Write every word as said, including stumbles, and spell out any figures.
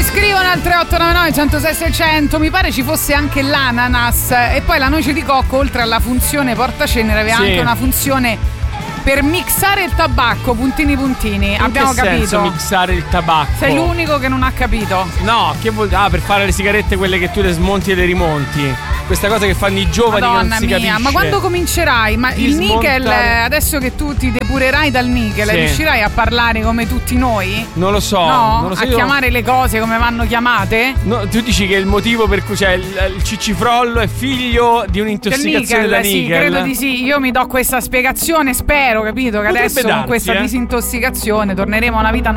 scrivono al tre otto nove nove uno zero sei sei zero zero. Mi pare ci fosse anche l'ananas e poi la noce di cocco, oltre alla funzione portacenere, aveva Sì. anche una funzione per mixare il tabacco, puntini puntini. In Abbiamo che capito. senso mixare il tabacco? Sei l'unico che non ha capito. No, che vuol Ah, per fare le sigarette quelle che tu le smonti e le rimonti. Questa cosa che fanno i giovani. Madonna che non si mia, capisce. ma quando comincerai? Ma Di il nickel, smontare- adesso che tu ti depurerai dal nickel, Sì. riuscirai a parlare come tutti noi? Non lo so. No? non lo so A io- chiamare le cose come vanno chiamate? No, tu dici che il motivo per cui c'è il, il cicifrollo è figlio di un'intossicazione Del da nickel, sì, nickel? credo di sì. Io mi do questa spiegazione, spero, capito? Che Potrebbe adesso con darsi, questa eh. disintossicazione torneremo a una vita